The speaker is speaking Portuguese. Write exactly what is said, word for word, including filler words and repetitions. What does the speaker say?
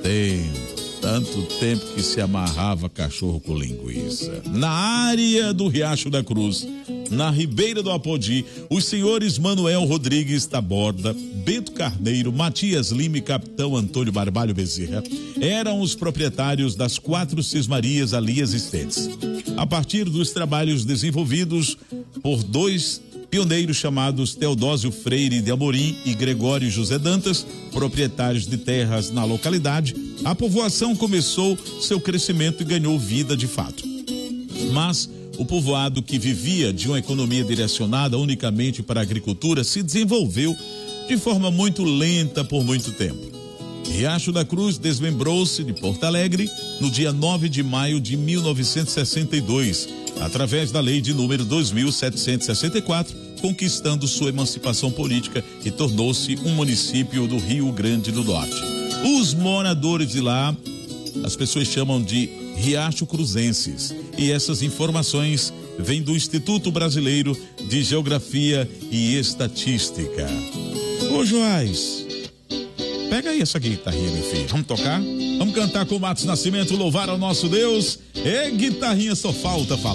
tempo. Tanto tempo que se amarrava cachorro com linguiça. Na área do Riacho da Cruz, na Ribeira do Apodi, os senhores Manuel Rodrigues Taborda, Bento Carneiro, Matias Lima e Capitão Antônio Barbalho Bezerra eram os proprietários das quatro cismarias ali existentes. A partir dos trabalhos desenvolvidos por dois pioneiros chamados Teodósio Freire de Amorim e Gregório José Dantas, proprietários de terras na localidade, a povoação começou seu crescimento e ganhou vida de fato. Mas o povoado, que vivia de uma economia direcionada unicamente para a agricultura, se desenvolveu de forma muito lenta por muito tempo. Riacho da Cruz desmembrou-se de Porto Alegre no dia nove de maio de mil novecentos e sessenta e dois, através da lei de número dois mil setecentos e sessenta e quatro, conquistando sua emancipação política e tornou-se um município do Rio Grande do Norte. Os moradores de lá, as pessoas chamam de Riacho Cruzenses, e essas informações vêm do Instituto Brasileiro de Geografia e Estatística. Ô Joás, pega aí essa guitarrinha, meu filho, vamos tocar? Vamos cantar com o Matos Nascimento, louvar ao nosso Deus. É guitarrinha, só falta falar.